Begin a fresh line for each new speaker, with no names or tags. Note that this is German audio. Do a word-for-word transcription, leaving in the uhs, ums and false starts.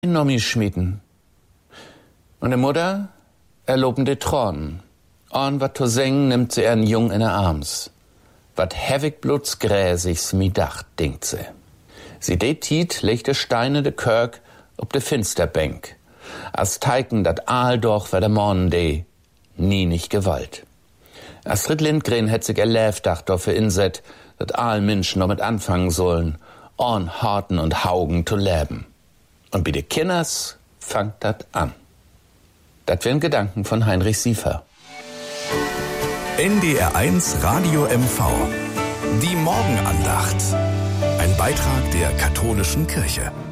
Nommi schmieden. Und die Mutter erloben die Tronen. Und wat to singen nimmt sie ihren Jung in der Arms. Wat hevig bluts gräsigs mi dacht, denkt sie. Sie de tiet legte Steine de Kirk ob de Finsterbank. As teiken dat Aal doch wer de Mornen de, nie nicht Gewalt. Astrid Lindgren hätt sich erläft dacht dafür inset, dat Aal Menschen noch mit anfangen sollen, on harten und Haugen zu leben. Und bei de Kinders fangt dat an. Dat wären Gedanken von Heinrich Siefer.
N D R eins Radio M V. Die Morgenandacht. Ein Beitrag der katholischen Kirche.